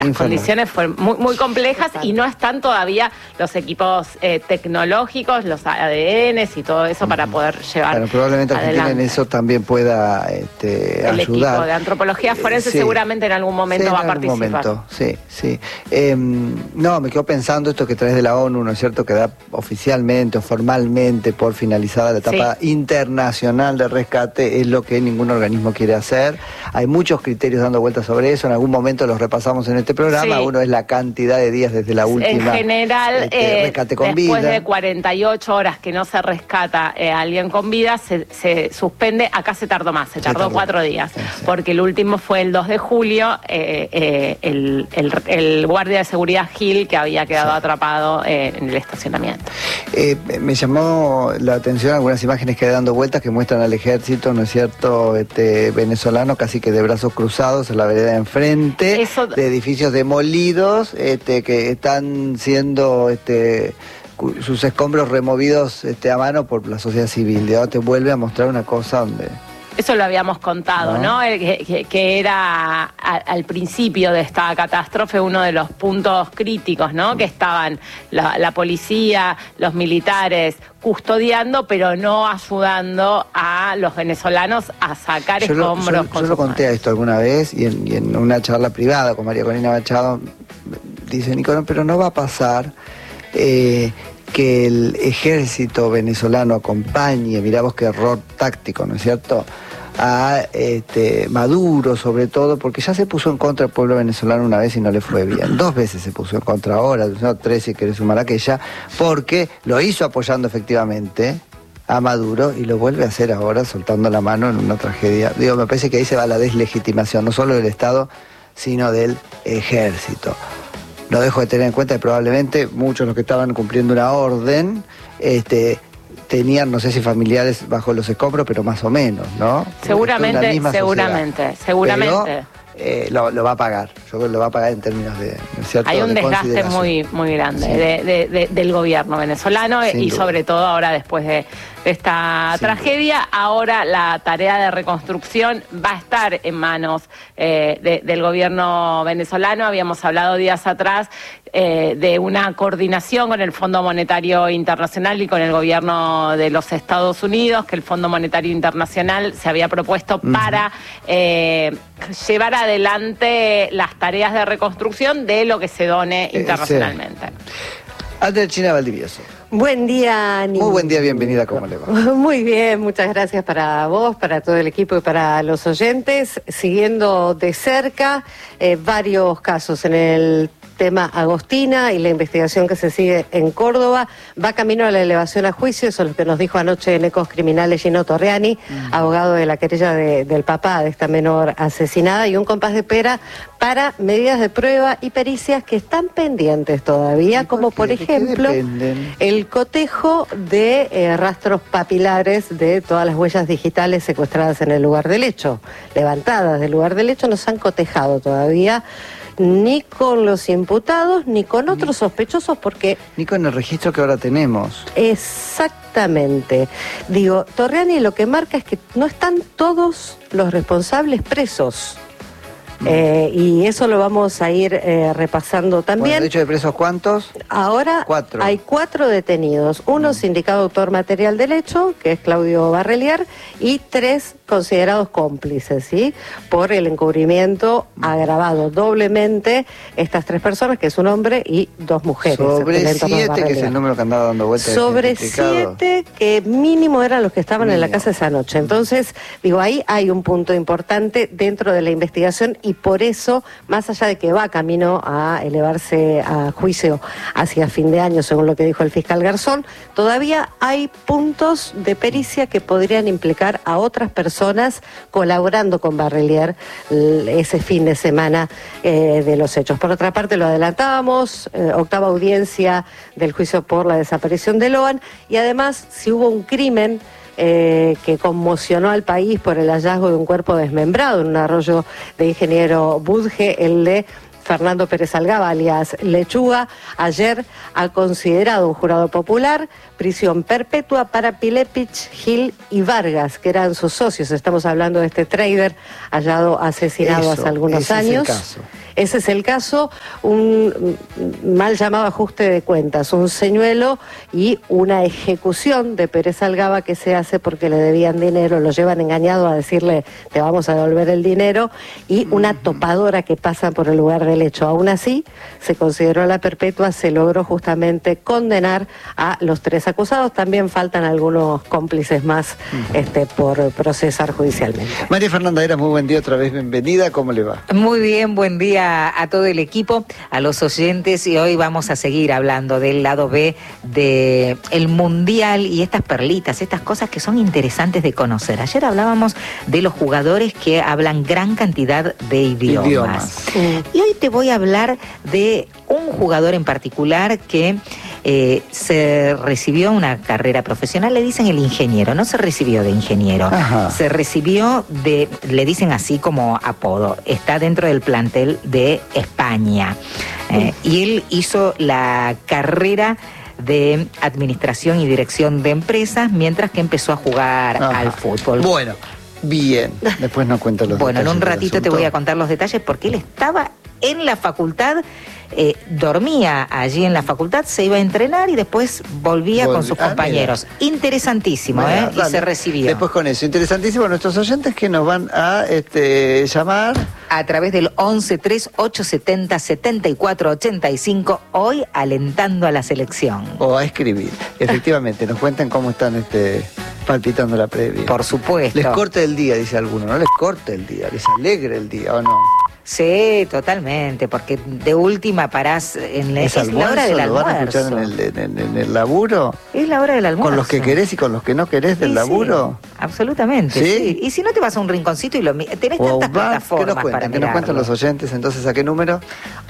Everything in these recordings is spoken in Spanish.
las condiciones fueron muy complejas y no están todavía los equipos tecnológicos, los ADNs y todo eso para poder llevar Bueno, probablemente Argentina en eso también pueda el ayudar. Equipo de antropología forense seguramente en algún momento va a participar. Sí. No, me quedo pensando esto que traes de la ONU, ¿no es cierto? Que da oficialmente o formalmente por finalizada la etapa internacional de rescate, es lo que ningún organismo quiere hacer. Hay muchos criterios dando vueltas sobre eso, en algún momento los repasamos en este programa. Uno es la cantidad de días desde la última. En general, rescate con después vida. de 48 horas que no se rescata a alguien con vida, se suspende. Acá se tardó más, se tardó 4 días, porque el último fue el 2 de julio, el guardia de seguridad Gil, que había quedado atrapado en el estacionamiento. Me llamó la atención algunas imágenes que hay dando vueltas que muestran al ejército, ¿no es cierto?, venezolano casi que de brazos cruzados en la vereda de enfrente, de edificios demolidos, que están siendo sus escombros removidos a mano por la sociedad civil. De ahora te vuelve a mostrar una cosa donde... Eso lo habíamos contado, ¿no? Que era al principio de esta catástrofe uno de los puntos críticos, ¿no? Que estaban la policía, los militares custodiando, pero no ayudando a los venezolanos a sacar escombros. Yo lo conté a esto alguna vez y en una charla privada con María Corina Machado, dice Nicolás, pero no va a pasar que el ejército venezolano acompañe, mirá vos qué error táctico, ¿no es cierto?, a Maduro sobre todo, porque ya se puso en contra del pueblo venezolano una vez y no le fue bien. 2 veces se puso en contra ahora, 3 si querés sumar aquella, porque lo hizo apoyando efectivamente a Maduro y lo vuelve a hacer ahora soltando la mano en una tragedia. Digo, me parece que ahí se va la deslegitimación, no solo del Estado, sino del ejército. No dejo de tener en cuenta que probablemente muchos de los que estaban cumpliendo una orden tenían, no sé si familiares bajo los escombros, pero más o menos, ¿no? Seguramente. Pero, lo va a pagar. Yo creo que lo va a pagar en términos de... ¿cierto? Hay un desgaste muy grande del gobierno venezolano y sobre todo ahora después de esta tragedia. Ahora la tarea de reconstrucción va a estar en manos del gobierno venezolano. Habíamos hablado días atrás de una coordinación con el Fondo Monetario Internacional y con el gobierno de los Estados Unidos, que el Fondo Monetario Internacional se había propuesto para llevar adelante las tareas de reconstrucción de lo que se done internacionalmente. Andrechina Valdivieso. Buen día, Nico. Muy buen día, bienvenida, ¿cómo le va? Muy bien, muchas gracias para vos, para todo el equipo y para los oyentes. Siguiendo de cerca varios casos en el tema Agostina y la investigación que se sigue en Córdoba, va camino a la elevación a juicio, eso es lo que nos dijo anoche en Ecos Criminales Gino Torriani, abogado de la querella del papá de esta menor asesinada, y un compás de espera para medidas de prueba y pericias que están pendientes todavía, como por ejemplo el cotejo de rastros papilares de todas las huellas digitales secuestradas en el lugar del hecho, levantadas del lugar del hecho, no se han cotejado todavía ni con los imputados, ni con otros sospechosos, porque... Ni con el registro que ahora tenemos. Exactamente. Digo, Torriani lo que marca es que no están todos los responsables presos. Y eso lo vamos a ir repasando también. Bueno, de hecho, ¿de presos cuántos? Ahora 4. Hay 4 detenidos. Uno sindicado autor material del hecho, que es Claudio Barreliar, y 3 considerados cómplices, ¿sí? Por el encubrimiento agravado doblemente estas 3 personas, que es un hombre y 2 mujeres. Sobre 7, que es el número que andaba dando vueltas. Sobre 7, que mínimo eran los que estaban en la casa esa noche. Entonces, digo, ahí hay un punto importante dentro de la investigación y por eso, más allá de que va camino a elevarse a juicio hacia fin de año, según lo que dijo el fiscal Garzón, todavía hay puntos de pericia que podrían implicar a otras personas colaborando con Barreliar ese fin de semana de los hechos. Por otra parte, lo adelantábamos, 8ª audiencia del juicio por la desaparición de Loan, y además, si hubo un crimen que conmocionó al país por el hallazgo de un cuerpo desmembrado en un arroyo de Ingeniero Budge, el de Fernando Pérez Algaba, alias Lechuga, ayer ha considerado un jurado popular prisión perpetua para Pilepich, Gil y Vargas, que eran sus socios. Estamos hablando de este trader hallado asesinado hace algunos años. ese es el caso, un mal llamado ajuste de cuentas, un señuelo y una ejecución de Pérez Algaba que se hace porque le debían dinero, lo llevan engañado a decirle te vamos a devolver el dinero, y una topadora que pasa por el lugar del hecho. Aún así, se consideró la perpetua, se logró justamente condenar a los 3 acusados. También faltan algunos cómplices más por procesar judicialmente. María Fernanda Heras, muy buen día otra vez, bienvenida, ¿cómo le va? Muy bien, buen día a todo el equipo, a los oyentes, y hoy vamos a seguir hablando del lado B del Mundial y estas perlitas, estas cosas que son interesantes de conocer. Ayer hablábamos de los jugadores que hablan gran cantidad de idiomas. Y hoy te voy a hablar de un jugador en particular que se recibió una carrera profesional, le dicen el ingeniero, no se recibió de ingeniero, se recibió de, le dicen así como apodo, está dentro del plantel de España, y él hizo la carrera de administración y dirección de empresas mientras que empezó a jugar al fútbol. Bueno, bien, después nos cuenta los detalles. Bueno, en un ratito te voy a contar los detalles porque él estaba en la facultad, dormía allí en la facultad, se iba a entrenar y después volvía con sus compañeros. Mira. Interesantísimo, y se recibió. Después con eso, interesantísimo. Nuestros oyentes que nos van a llamar a través del 1138707485, hoy alentando a la selección. O a escribir. Efectivamente, nos cuentan cómo están palpitando la previa. Por supuesto. Les corte el día, dice alguno. No les corte el día, les alegre el día, ¿o no? Sí, totalmente, porque de última parás en la hora del almuerzo. ¿Lo van a escuchar en el laburo? Es la hora del almuerzo. ¿Con los que querés y con los que no querés del laburo? Sí, absolutamente, sí. Y si no te vas a un rinconcito y tenés tantas plataformas para mirarlo. ¿Qué nos cuentan los oyentes? Entonces, ¿a qué número?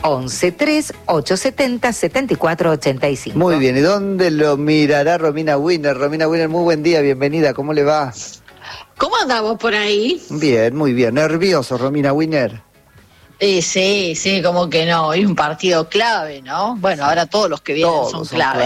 1138707485. Muy bien, ¿y dónde lo mirará Romina Winer? Romina Winer, muy buen día, bienvenida, ¿cómo le va? ¿Cómo andamos por ahí? Bien, muy bien. ¿Nervioso, Romina Winer? Sí, como que no, es un partido clave, ¿no? Bueno, ahora todos los que vienen son clave.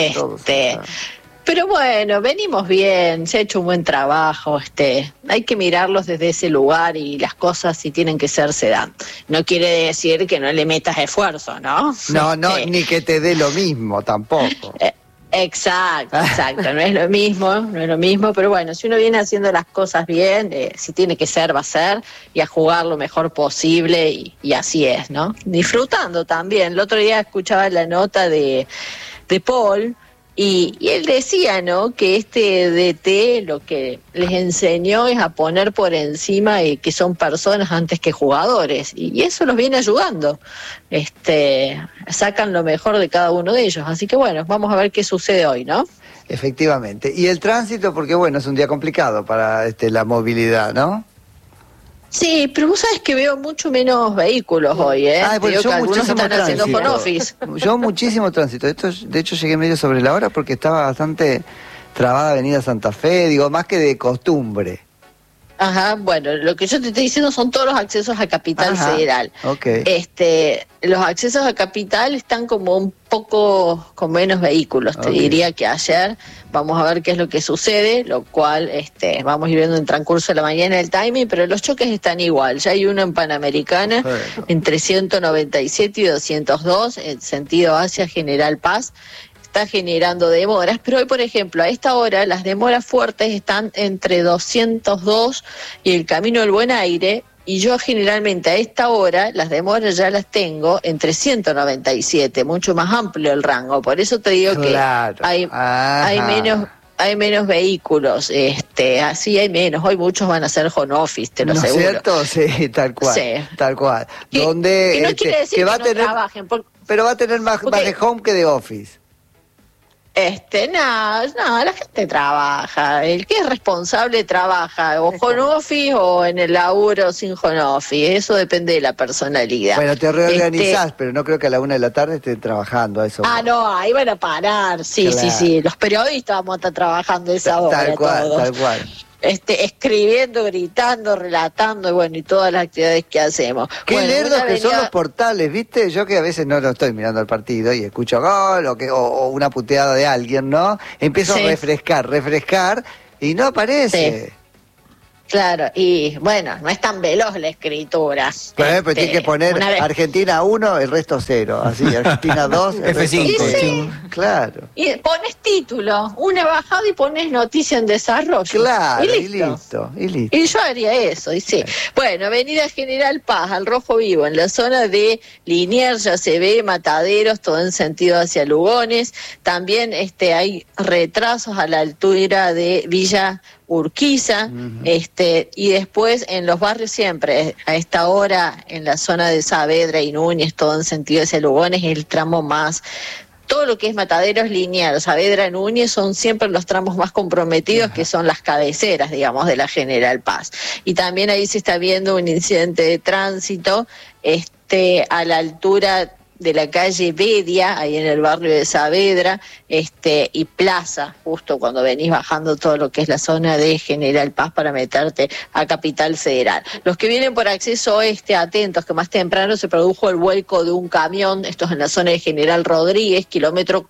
Pero bueno, venimos bien, se ha hecho un buen trabajo, hay que mirarlos desde ese lugar y las cosas si tienen que ser se dan. No quiere decir que no le metas esfuerzo, ¿no? No, ni que te dé lo mismo tampoco. Exacto, no es lo mismo, pero bueno, si uno viene haciendo las cosas bien, si tiene que ser, va a ser, y a jugar lo mejor posible, y así es, ¿no? Disfrutando también. El otro día escuchaba la nota de Paul, y él decía, ¿no?, que DT lo que les enseñó es a poner por encima que son personas antes que jugadores, y eso los viene ayudando. Sacan lo mejor de cada uno de ellos, así que bueno, vamos a ver qué sucede hoy, ¿no? Efectivamente. Y el tránsito, porque bueno, es un día complicado para la movilidad, ¿no? Sí, pero vos sabés que veo mucho menos vehículos hoy, Bueno, yo algunos están haciendo home office. Yo muchísimo tránsito. De hecho llegué medio sobre la hora porque estaba bastante trabada Avenida Santa Fe, digo, más que de costumbre. Ajá, bueno, lo que yo te estoy diciendo son todos los accesos a Capital Federal. Okay. Los accesos a Capital están como un poco con menos vehículos, te diría que ayer. Vamos a ver qué es lo que sucede, lo cual vamos a ir viendo en transcurso de la mañana el timing, pero los choques están igual. Ya hay uno en Panamericana, entre 197 y 202, en sentido hacia General Paz. Está generando demoras, pero hoy, por ejemplo, a esta hora las demoras fuertes están entre 202 y el Camino del Buen Aire, y yo generalmente a esta hora las demoras ya las tengo entre 197, mucho más amplio el rango, por eso te digo que hay menos vehículos, así hay menos. Hoy muchos van a hacer home office, te lo aseguro. ¿No es cierto? Sí, tal cual. Sí. Tal cual. Que no quiere decir que va a tener, trabajen. Pero va a tener más de home que de office. No, la gente trabaja. El que es responsable trabaja, o home office o en el laburo sin home office. Eso depende de la personalidad. Bueno, te reorganizás, pero no creo que a la 1 de la tarde estén trabajando a eso. No, ahí van a parar. Sí, claro. Sí. Los periodistas vamos a estar trabajando a esa hora. Tal cual. Escribiendo, gritando, relatando, y bueno, y todas las actividades que hacemos. Qué lerdos que son los portales, ¿viste? Yo que a veces no lo estoy mirando al partido y escucho gol o una puteada de alguien, ¿no? Empiezo a refrescar y no aparece. Claro, y bueno, no es tan veloz la escritura. Pero tiene que poner Argentina 1, el resto 0. Así, Argentina 2, el resto F5. 0. Sí. Claro. Y pones título, una bajada y pones noticia en desarrollo. Claro, y listo. Y yo haría eso, y sí. Bueno, Avenida General Paz, al Rojo Vivo, en la zona de Liniers ya se ve Mataderos, todo en sentido hacia Lugones. También hay retrasos a la altura de Villa Urquiza, y después en los barrios siempre, a esta hora, en la zona de Saavedra y Núñez, todo en sentido hacia Lugones, el tramo más. Todo lo que es Mataderos, Liniers, Saavedra, Núñez son siempre los tramos más comprometidos, que son las cabeceras, digamos, de la General Paz. Y también ahí se está viendo un incidente de tránsito, a la altura de la calle Bedia, ahí en el barrio de Saavedra, y Plaza, justo cuando venís bajando todo lo que es la zona de General Paz para meterte a Capital Federal. Los que vienen por acceso oeste, atentos, que más temprano se produjo el vuelco de un camión, esto es en la zona de General Rodríguez, kilómetro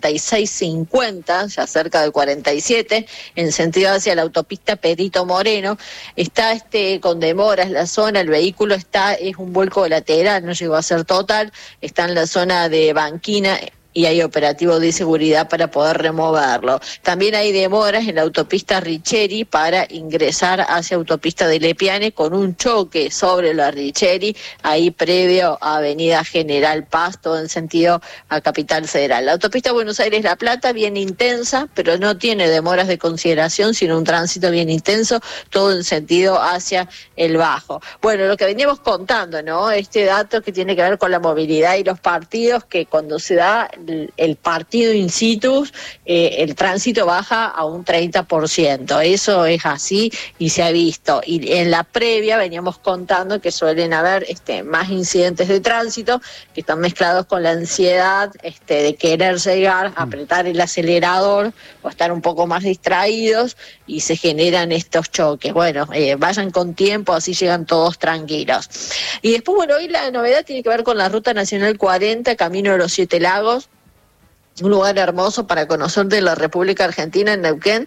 4650, ya cerca del 47, en sentido hacia la autopista Perito Moreno. Está con demoras la zona, el vehículo es un vuelco lateral, no llegó a ser total, está en la zona de Banquina y hay operativo de seguridad para poder removerlo. También hay demoras en la autopista Richeri para ingresar hacia autopista de Lepiane con un choque sobre la Richeri, ahí previo a Avenida General Paz, todo en sentido a Capital Federal. La autopista Buenos Aires-La Plata, bien intensa, pero no tiene demoras de consideración, sino un tránsito bien intenso, todo en sentido hacia el Bajo. Bueno, lo que veníamos contando, ¿no? Este dato que tiene que ver con la movilidad y los partidos, que cuando se da el partido in situ, el tránsito baja a un 30%. Eso es así y se ha visto. Y en la previa veníamos contando que suelen haber más incidentes de tránsito que están mezclados con la ansiedad de querer llegar, apretar el acelerador o estar un poco más distraídos y se generan estos choques. Bueno, vayan con tiempo, así llegan todos tranquilos. Y después, bueno, hoy la novedad tiene que ver con la Ruta Nacional 40, camino de los Siete Lagos. Un lugar hermoso para conocer de la República Argentina, en Neuquén.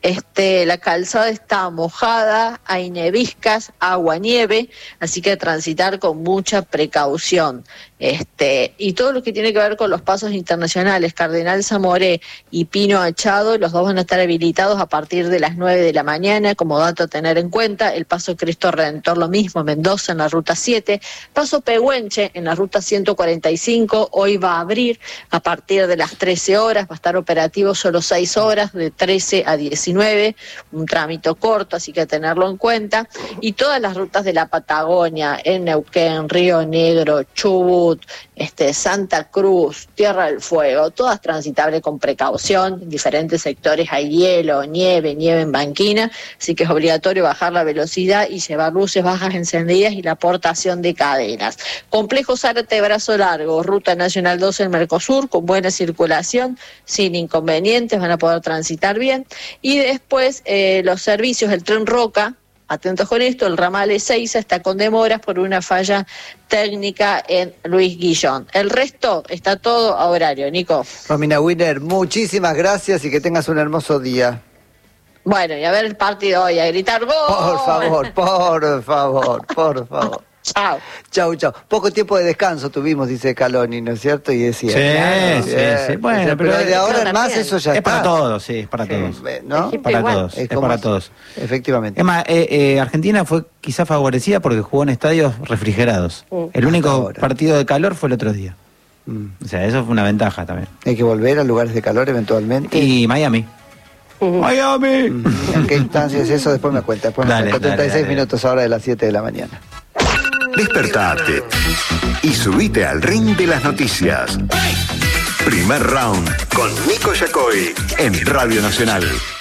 La calzada está mojada, hay neviscas, agua, nieve, así que transitar con mucha precaución. Y todo lo que tiene que ver con los pasos internacionales, Cardenal Zamoré y Pino Achado, los dos van a estar habilitados a partir de las 9 de la mañana, como dato a tener en cuenta. El paso Cristo Redentor lo mismo, Mendoza en la ruta 7, paso Pehuenche en la ruta 145, hoy va a abrir a partir de las 13 horas, va a estar operativo solo 6 horas, de 13 a 19, un trámite corto, así que a tenerlo en cuenta. Y todas las rutas de la Patagonia, en Neuquén, Río Negro, Chubut, Santa Cruz, Tierra del Fuego, todas transitables con precaución. En diferentes sectores hay hielo, nieve en banquina, así que es obligatorio bajar la velocidad y llevar luces bajas encendidas y la aportación de cadenas. Complejo Zárate Brazo Largo, Ruta Nacional 12 en Mercosur, con buena circulación, sin inconvenientes, van a poder transitar bien. Y después los servicios, el tren Roca, atentos con esto, el ramal E6 está con demoras por una falla técnica en Luis Guillón. El resto está todo a horario, Nico. Romina Wiener, muchísimas gracias y que tengas un hermoso día. Bueno, y a ver el partido hoy, a gritar ¡gol! Por favor. Chao. Chau. Poco tiempo de descanso tuvimos, dice Caloni, ¿no es cierto? Y decía. Sí. Bueno, pero de ahora en más eso ya es está. para todos, sí, es para todos. ¿No? Es para todos. Efectivamente. Es más, Argentina fue quizá favorecida porque jugó en estadios refrigerados. El único partido de calor fue el otro día. O sea, eso fue una ventaja también. Hay que volver a lugares de calor eventualmente. Y Miami. ¿En qué instancia es eso? Después me cuenta. Dale, 36 minutos ahora de las 7 de la mañana. Despertate y subite al ring de las noticias. Primer round con Nico Yacoy en Radio Nacional.